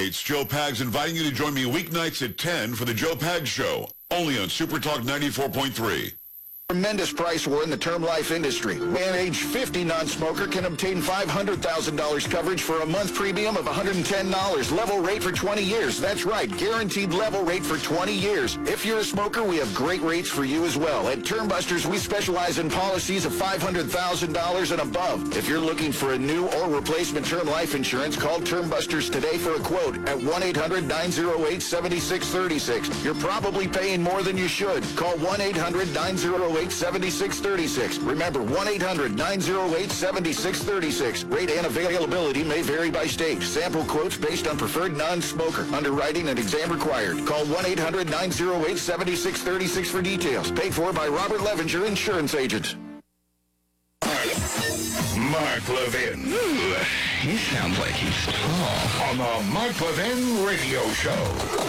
it's Joe Pags inviting you to join me weeknights at 10 for the Joe Pags Show, only on Super Talk 94.3. Tremendous price war in the term life industry. An age 50 non-smoker can obtain $500,000 coverage for a month premium of $110. Level rate for 20 years. That's right, guaranteed level rate for 20 years. If you're a smoker, we have great rates for you as well. At Term Busters, we specialize in policies of $500,000 and above. If you're looking for a new or replacement term life insurance, call Term Busters today for a quote at 1-800-908-7636. You're probably paying more than you should. Call 1-800-908-7636. Remember, 1-800-908-7636. Rate and availability may vary by state. Sample quotes based on preferred non-smoker. Underwriting and exam required. Call 1-800-908-7636 for details. Paid for by Robert Levenger Insurance Agents. Mark Levin. Ooh, he sounds like he's tall. On the Mark Levin Radio Show.